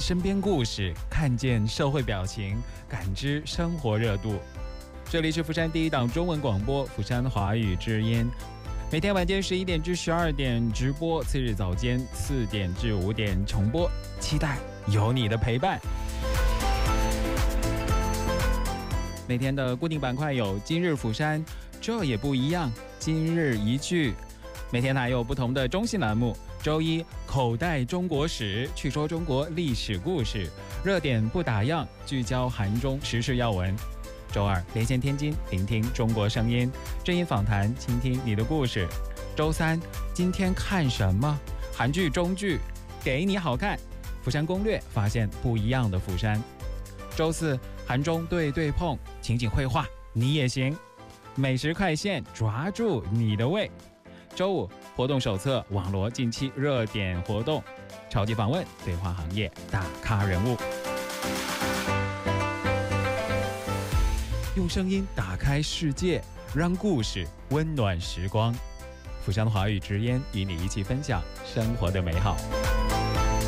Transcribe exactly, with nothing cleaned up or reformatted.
身边故事，看见社会表情，感知生活热度。这里是釜山第一档中文广播釜山华语之音，每天晚间十一点至十二点直播，次日早间四点至五点重播，期待有你的陪伴。每天的固定板块有今日釜山，这也不一样，今日一句。每天还有不同的中性栏目，周一口袋中国史，去说中国历史故事，热点不打烊，聚焦韩中时事要闻。周二连线天津，聆听中国声音，正音访谈，倾听你的故事。周三今天看什么？韩剧中剧，给你好看。釜山攻略，发现不一样的釜山。周四韩中对对碰，情景绘画你也行。美食快线，抓住你的胃。周五活动手册，网罗近期热点活动。超级访问，对话行业大咖人物。用声音打开世界，让故事温暖时光。釜山华语之音与你一起分享生活的美好。